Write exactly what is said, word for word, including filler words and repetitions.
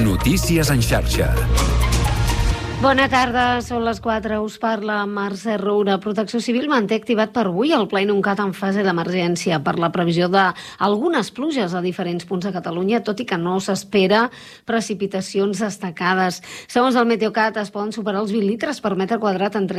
Notícies en xarxa. Bona tarda, són les quatre. Us parla Mercè Roura. Protecció Civil manté activat per avui el Pla Inuncat en fase d'emergència per la previsió d'algunes pluges a diferents punts de Catalunya, tot i que no s'espera precipitacions destacades. Segons el Meteocat, es poden superar els vint litres per metre quadrat en